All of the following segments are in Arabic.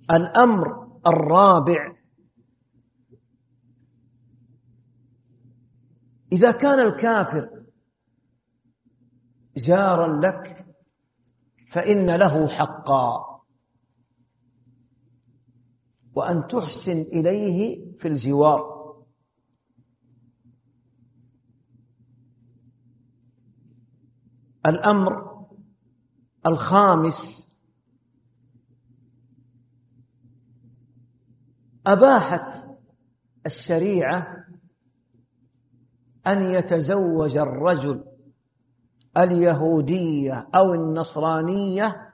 الأمر الرابع: إذا كان الكافر جارا لك فإن له حقا، وأن تحسن إليه في الجوار. الأمر الخامس: أباحت الشريعة أن يتزوج الرجل اليهودية أو النصرانية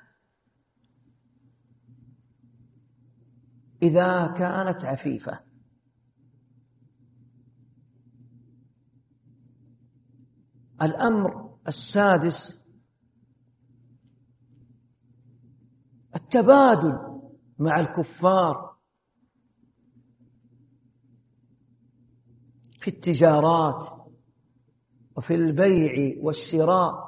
إذا كانت عفيفة. الأمر السادس: التبادل مع الكفار في التجارات وفي البيع والشراء،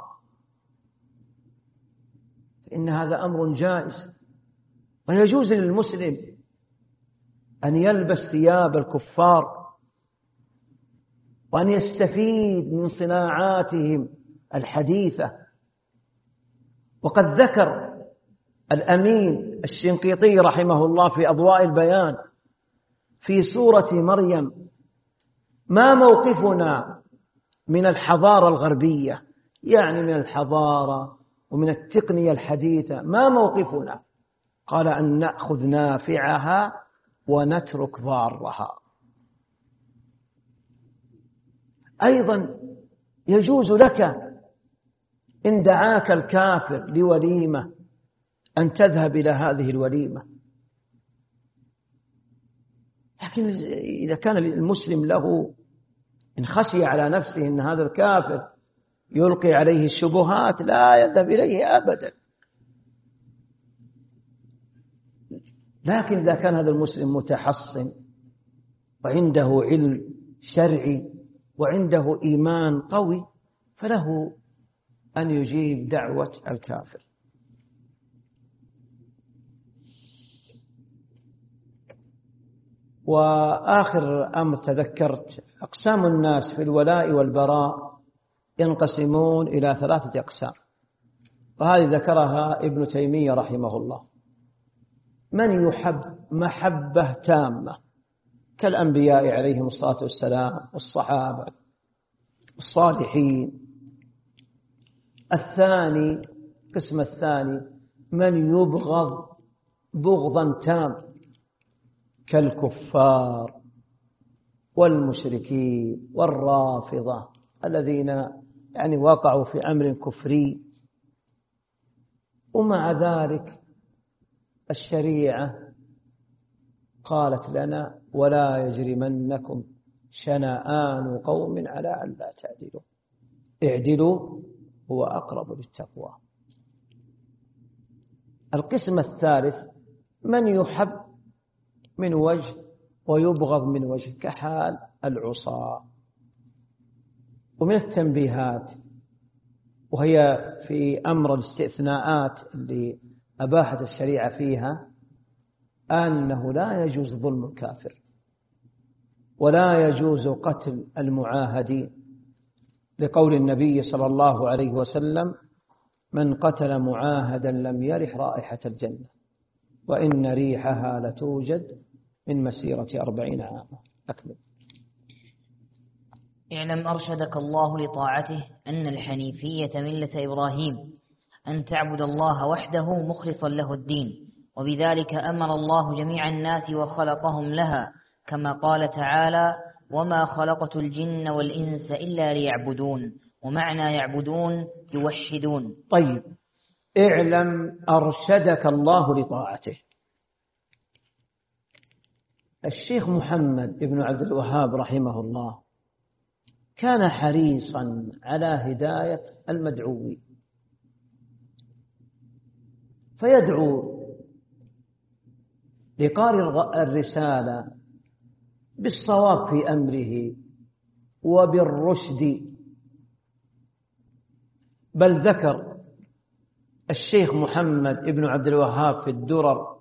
إن هذا أمر جائز، ويجوز للمسلم أن يلبس ثياب الكفار وأن يستفيد من صناعاتهم الحديثة. وقد ذكر الأمين الشنقيطي رحمه الله في أضواء البيان في سورة مريم: ما موقفنا من الحضارة الغربية، يعني من الحضارة ومن التقنية الحديثة، ما موقفنا؟ قال: أن نأخذ نافعها ونترك ضارها. أيضا يجوز لك إن دعاك الكافر لوليمة أن تذهب إلى هذه الوليمة، لكن إذا كان المسلم له إن خشي على نفسه أن هذا الكافر يلقي عليه الشبهات لا يذهب إليه أبدا. لكن إذا كان هذا المسلم متحصن وعنده علم شرعي وعنده إيمان قوي فله أن يجيب دعوة الكافر. وآخر أمر تذكرت: أقسام الناس في الولاء والبراء ينقسمون إلى 3 أقسام، وهذه ذكرها ابن تيمية رحمه الله: من يحب محبة تامة كالأنبياء عليهم الصلاة والسلام والصحابة الصالحين. القسم الثاني: من يبغض بغضا تام كالكفار والمشركين والرافضة الذين يعني وقعوا في أمر كفري، ومع ذلك الشريعة قالت لنا: ولا يجرمنكم شنآن قوم على أن لا تعدلوا اعدلوا هو أقرب للتقوى. القسم الثالث: من يحب من وجه ويبغض من وجه كحال العصاة. ومن التنبيهات، وهي في أمر الاستثناءات اللي أباحت الشريعة فيها، أنه لا يجوز ظلم الكافر ولا يجوز قتل المعاهدين، لقول النبي صلى الله عليه وسلم: من قتل معاهدا لم يرح رائحة الجنة وإن ريحها لتوجد من مسيرة 40 عاما. أكمل. اعلم أرشدك الله لطاعته أن الحنيفية ملة إبراهيم، أن تعبد الله وحده مخلصا له الدين، وبذلك أمر الله جميع الناس وخلقهم لها، كما قال تعالى: وما خلقت الجن والإنس إلا ليعبدون. ومعنى يعبدون يوحدون. طيب، اعلم أرشدك الله لطاعته. الشيخ محمد بن عبد الوهاب رحمه الله كان حريصا على هداية المدعوين، فيدعو لقارئ الرسالة بالصواب في أمره وبالرشد. بل ذكر الشيخ محمد بن عبد الوهاب في الدرر